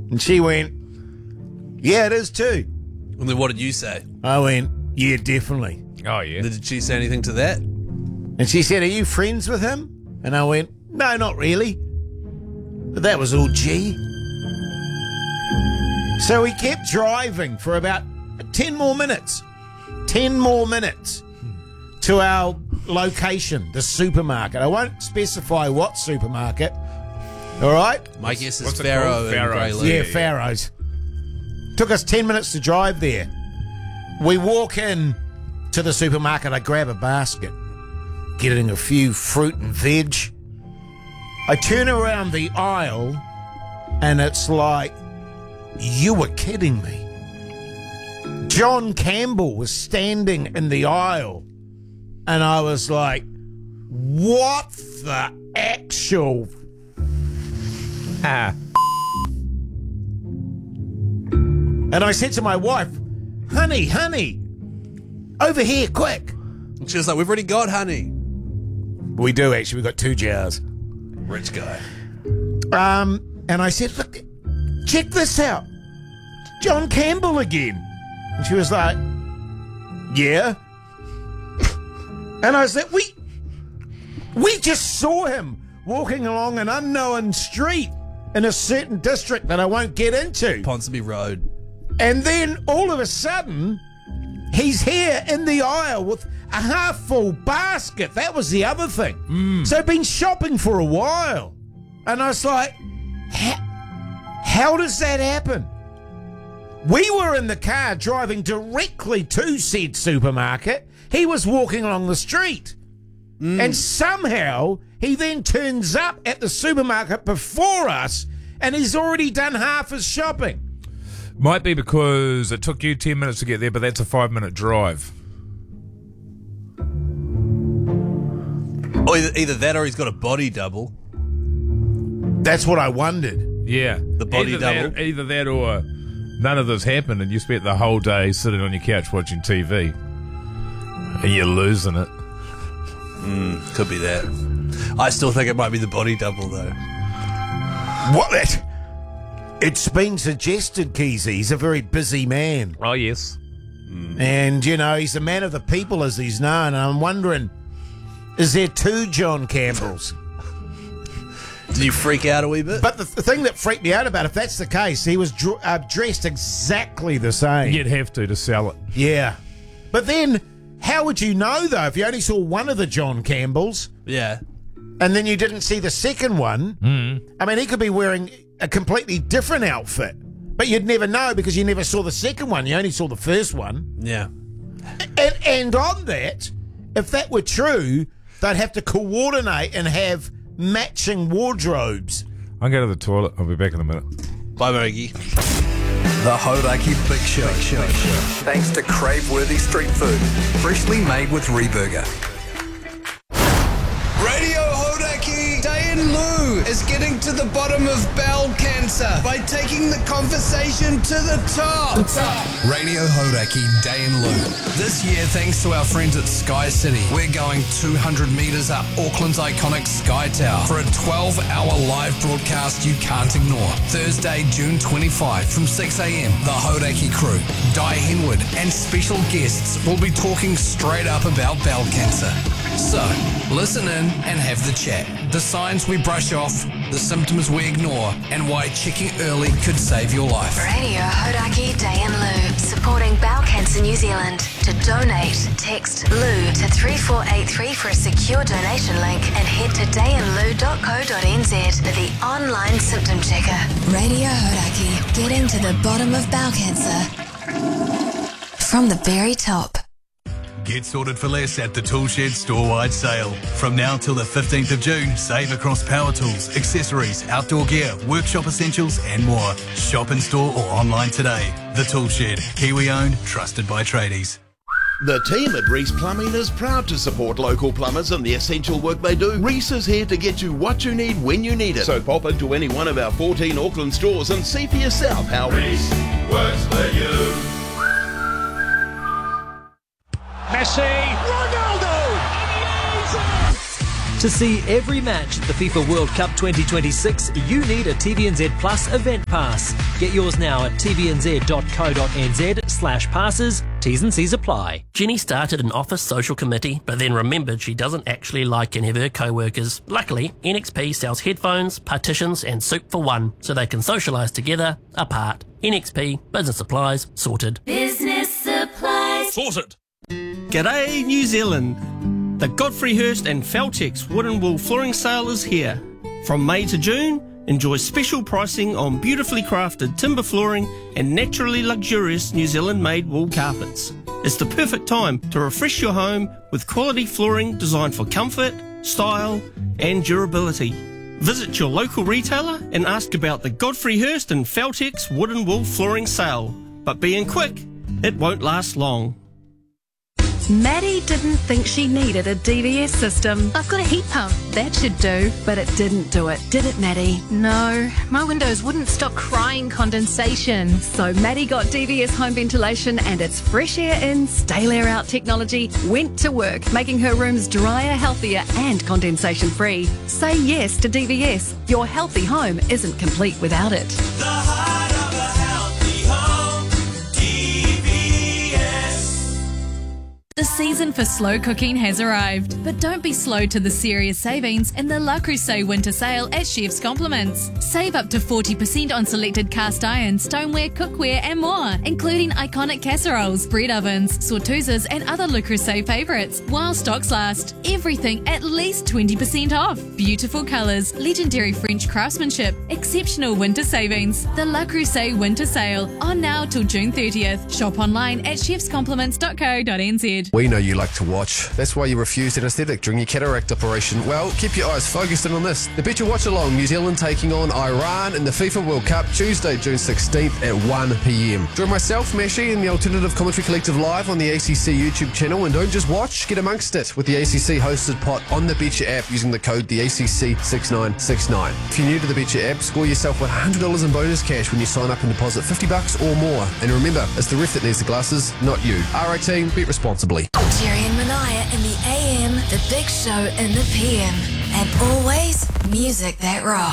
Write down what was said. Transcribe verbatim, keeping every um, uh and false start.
And she went, yeah, it is too. And then what did you say? I went, yeah, definitely. Oh, yeah. Did she say anything to that? And she said, are you friends with him? And I went, no, not really. But that was all G. So we kept driving for about ten more minutes. ten more minutes to our location, the supermarket. I won't specify what supermarket. All right? My guess is What's it Pharaoh called? and Pharaoh's. Grey Yeah, Lake. Pharaoh's. Took us ten minutes to drive there. We walk in to the supermarket. I grab a basket, getting a few fruit and veg. I turn around the aisle, and it's like, you were kidding me. John Campbell was standing in the aisle, and I was like, what the actual... Ah. And I said to my wife, honey, honey, over here, quick. And she was like, we've already got honey. We do, actually. We've got two jars. Rich guy. Um, and I said, look, check this out. John Campbell again. And she was like, yeah. And I was like, we, we just saw him walking along an unknown street in a certain district that I won't get into. Ponsonby Road. And then all of a sudden, he's here in the aisle with a half-full basket. That was the other thing. Mm. So I've been shopping for a while. And I was like, how, how does that happen? We were in the car driving directly to said supermarket. He was walking along the street. Mm. And somehow he then turns up at the supermarket before us, and he's already done half his shopping. Might be because it took you ten minutes to get there, but that's a five-minute drive. Or either, either that or he's got a body double. That's what I wondered. Yeah. The body either double. That, either that or none of this happened and you spent the whole day sitting on your couch watching T V. And you're losing it. Mm, could be that. I still think it might be the body double, though. What? That? It's been suggested, Keezy, he's a very busy man. Oh, yes. Mm. And, you know, he's a man of the people, as he's known. And I'm wondering, is there two John Campbells? Did you freak out a wee bit? But the, the thing that freaked me out about, if that's the case, he was dr- uh, dressed exactly the same. You'd have to to sell it. Yeah. But then, how would you know, though, if you only saw one of the John Campbells? Yeah. And then you didn't see the second one? Mm. I mean, he could be wearing a completely different outfit, but you'd never know because you never saw the second one. You only saw the first one. Yeah. And, and on that, if that were true, they'd have to coordinate and have matching wardrobes. I'm going to the toilet. I'll be back in a minute. Bye, Mogi. The Hodaki Big Show. Big Show. Thanks to crave-worthy street food, freshly made with Reburger. Radio Hodaki, Diane Lou is getting to the bottom of bowel cancer by taking the conversation to the top. Radio Hodaki, Diane Lou. This year, thanks to our friends at Sky City, we're going two hundred metres up Auckland's iconic Sky Tower for a twelve-hour live broadcast you can't ignore. Thursday, June twenty-fifth from six a.m, the Hodaki crew, Di Henwood, and special guests will be talking straight up about bowel cancer. So, listen in and have the chat. The signs we brush off, the symptoms we ignore, and why checking early could save your life. Radio Hodaki Day and Lou, supporting Bowel Cancer New Zealand. To donate, text Lou to three four eight three for a secure donation link and head to day and lou dot co dot n z for the online symptom checker. Radio Hodaki, getting to the bottom of bowel cancer from the very top. Get sorted for less at the Toolshed store-wide sale. From now till the fifteenth of June, save across power tools, accessories, outdoor gear, workshop essentials and more. Shop in store or online today. The Toolshed, Kiwi-owned, trusted by tradies. The team at Reese Plumbing is proud to support local plumbers and the essential work they do. Reese is here to get you what you need when you need it. So pop into any one of our fourteen Auckland stores and see for yourself how Reese works for you. Messi, Ronaldo, To see every match at the FIFA World Cup twenty twenty-six, you need a T V N Z Plus event pass. Get yours now at tvnz.co.nz slash passes. T's and C's apply. Jenny started an office social committee, but then remembered she doesn't actually like any of her co-workers. Luckily, N X P sells headphones, partitions and soup for one, so they can socialise together, apart. N X P, business supplies, sorted. Business supplies. Sorted. G'day, New Zealand. The Godfrey Hirst and Feltex Wood and Wool Flooring Sale is here. From May to June, enjoy special pricing on beautifully crafted timber flooring and naturally luxurious New Zealand-made wool carpets. It's the perfect time to refresh your home with quality flooring designed for comfort, style and durability. Visit your local retailer and ask about the Godfrey Hirst and Feltex Wood and Wool Flooring Sale. But being quick, it won't last long. Maddie didn't think she needed a D V S system. I've got a heat pump. That should do. But it didn't do it, did it, Maddie? No, my windows wouldn't stop crying condensation. So Maddie got D V S home ventilation and its fresh air in, stale air out technology went to work, making her rooms drier, healthier and condensation free. Say yes to D V S. Your healthy home isn't complete without it. The heart of a healthy home, D V S. The season for slow cooking has arrived, but don't be slow to the serious savings in the Le Creuset winter sale at Chef's Compliments. Save up to forty percent on selected cast iron, stoneware, cookware and more, including iconic casseroles, bread ovens, sauteusers and other Le Creuset favourites, while stocks last. Everything at least twenty percent off. Beautiful colours, legendary French craftsmanship, exceptional winter savings. The Le Creuset winter sale, on now till June thirtieth. Shop online at chefs compliments dot co dot n z. We know you like to watch. That's why you refused anaesthetic during your cataract operation. Well, keep your eyes focused in on this. The Bet Your Watch Along, New Zealand taking on Iran in the FIFA World Cup, Tuesday, June sixteenth at one p m. Join myself, Mashi, and the Alternative Commentary Collective live on the A C C YouTube channel. And don't just watch, get amongst it with the A C C hosted pot on the Bet Your app using the code the A C C six nine six nine. If you're new to the Bet Your app, score yourself one hundred dollars in bonus cash when you sign up and deposit fifty bucks or more. And remember, it's the ref that needs the glasses, not you. R eighteen, bet responsibly. Jerry and Manaya in the A M, the Big Show in the P M, and always music that rocks.